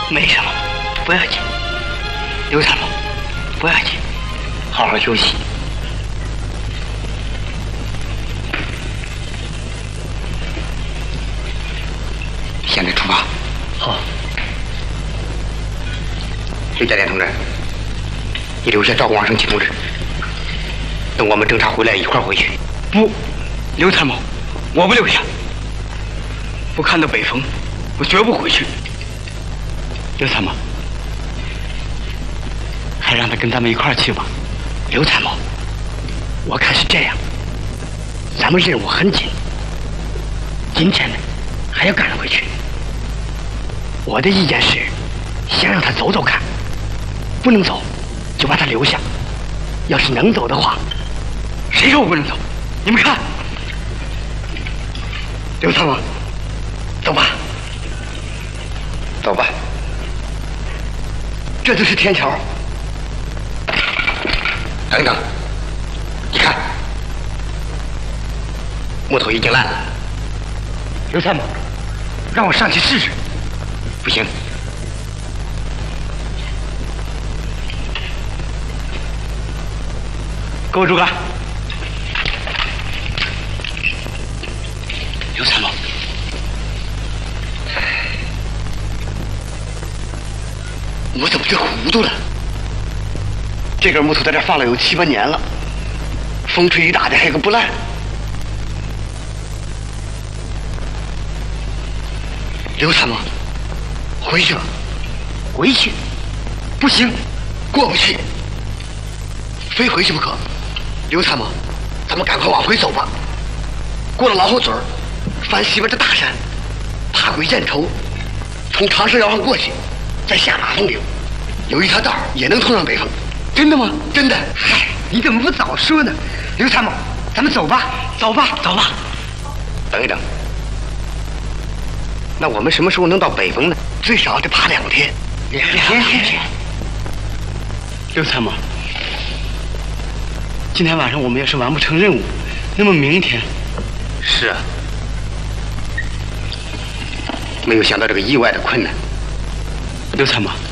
没什么，不要紧。刘参谋，不要紧，好好休息。 现在出发。 好。 刘家店同志，你留下照顾王胜奇同志，等我们侦查回来一块儿回去。 不，刘参谋，我不留下。不看到北风，我绝不回去。刘参谋，还让他跟咱们一块儿去吧。刘参谋，我看是这样，咱们任务很紧，今天呢还要赶回去。我的意见是，先让他走走看，不能走就把他留下。要是能走的话，谁说我不能走？你们看，刘参谋，走吧， 走吧。 这就是天桥。 等等，你看，木头已经烂了。 刘参谋，让我上去试试。 不行， 给我竹竿。刘参谋，我怎么就糊涂了？这根木头在这放了有7、8年了，风吹雨打的还有个不烂。刘参谋，回去吧。回去？不行，过不去，非回去不可。刘参谋，咱们赶快往回走吧。过了老虎嘴儿，翻西边的大山，爬鬼箭头，从长蛇腰上过去，再下马蜂岭，有一条道也能通上北风。真的吗？真的。嗨，你怎么不早说呢？刘参谋，咱们走吧，走吧，走吧。 等一等，那我们什么时候能到北风呢？ 最少得爬2天。2天。刘参谋，今天晚上我们要是完不成任务，那么明天…… 是啊，没有想到这个意外的困难。 刘参谋，